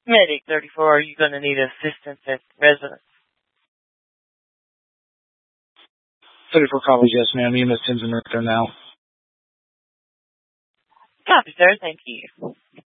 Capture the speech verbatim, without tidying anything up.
Medic thirty-four, are you going to need assistance at residence? thirty-four copies, yes, ma'am. E M S ten's in right there now. Copy, sir. Thank you.